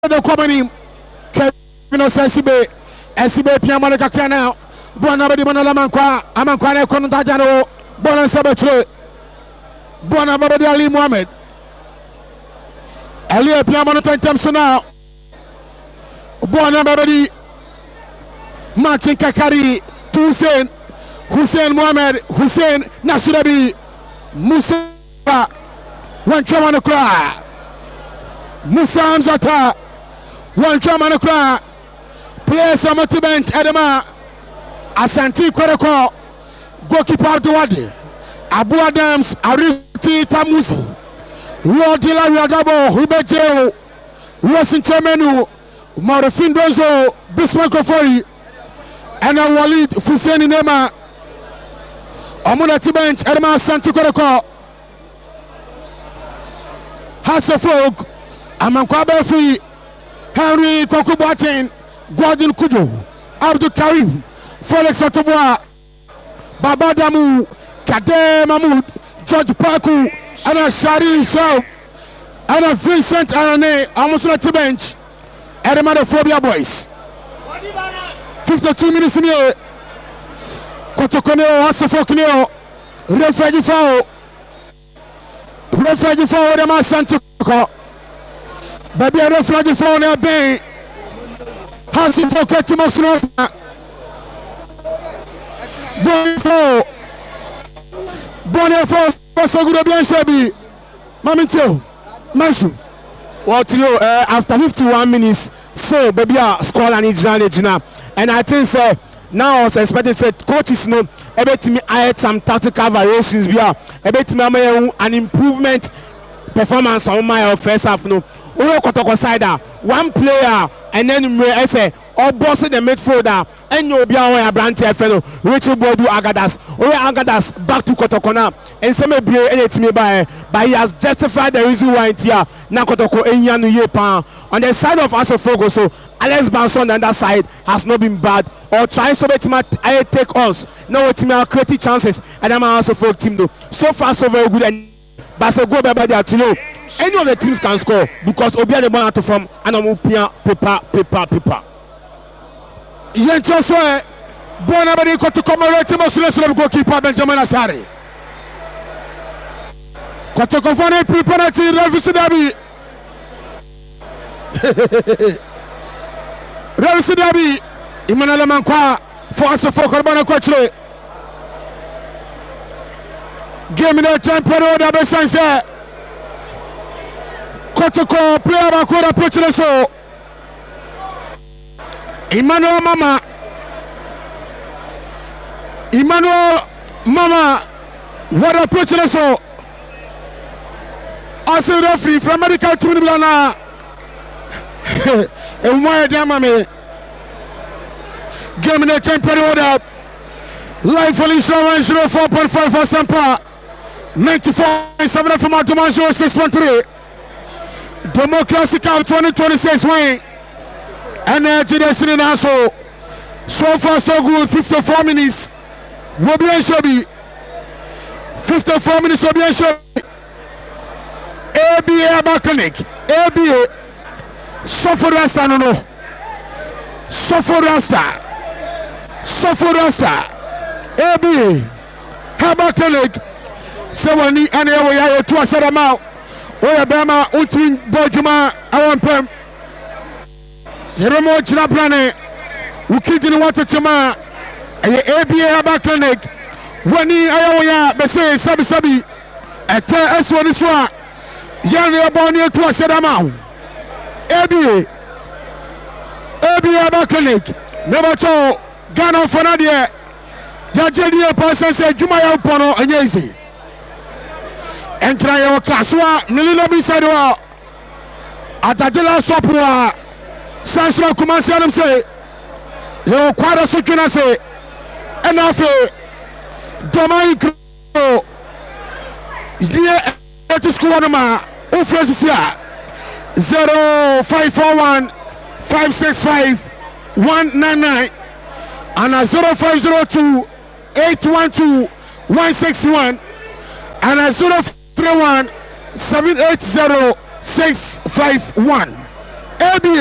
the company Kevin Sesibe Esibe Piamana Kakana Bona Badimana Mankwa Amankwane Kontajano Bona Sabetre Bona Babadi Ali Mohammed Ali Piamana Tentemso now Bona Babadi Martin Kakari Hussein Mohammed Hussein Nasirabi Musa one chairman of cry Musa Amzata one chairman of cry players on the bench Edema Asanti Koreko goalkeeper Abduwadi Abu Adams Ariti Tamusi Rodila Yagabo Hubejeo Rosin Chemenu Marifin Dozo Bismarck Ofori and Walid Fuseni Nema Omunati bench Edema Asanti Koreko Hasselfog, Amankwabe Free, Henry Kokubatin, Gordon Kujo, Abdul Karim, Felix Otoboa, Baba Damu, Kade Mahmoud, George Paku, and a Shari Shaw, and a Vincent Arane, almost on the bench, and the Motherphobia boys. 52 minutes in here. Kotokoneo, Hasselfog, Refugee Foul. Refugee forward the man Santico. Baby a refugee forward the bay. Has it for Ketimox Rosa. Bonnie for so good bien Shabby. Mamintio. Mansu. Well to you after 51 minutes, so baby a score and Ijana. And I think so now I was expecting said coaches know about me I had some tactical variations bia about me an improvement performance on my first half no we kotoko side one player and then I say all boss the midfielder and you be our brand fellow Richard Bodu Agadas or Agadas back to Kotokona and some be me by but he has justified the reason why here na Kotoko enyanu yepa on the side of Asafogo so Alex Banson on that side has not been bad or trying so much I take us now with me creative chances and I'm also for team though so far so very good and but so go by that you know any of the teams can score because Obia the man to form and I'm paper Yentoso Bona Bari to commemorate the goalkeeper Benjamin Asari Kotokofane pre-penalty Revisi Dabi Revisi Dabi Emmanuel Mankwa for us for Corbana Coachre game in the temporary order Bessanse Kotoko player Bakura approaching so Emmanuel Mama what approaching so also referee from medical team Blana and why damn game in the temporary order live for insurance 04.5 for Sampa 94.7 from Automatic 6.3 Democracy Cup 2026 way energy destiny now so far so good 54 minutes will be a shabby 54 minutes will be a shabby ABA Balkanic ABA Suffer Rasta no Suffer Rasta ABA Habakanic so when the anyway to a set amount or Bama Utin Bojuma I want Pem Jerome Chinaplane Wukidin Watachama ABA Abaclinic Wani Ayawaya Bese Sabi at S1 Yanni Aboni to a Sedama ABA Abaclinic Never told Ghana Fanadia Jajadia person said Jumaya Pono and Yazi and Krayo Kaswa Milino Bisadua Atadila Sopua Sansra Kumasi Adam say Yo Quara Sukina say enough Domai Kro Dear Etiskuanama Ufresisia 0541 565 199 and 0502 812 161 and 031 780 651 AB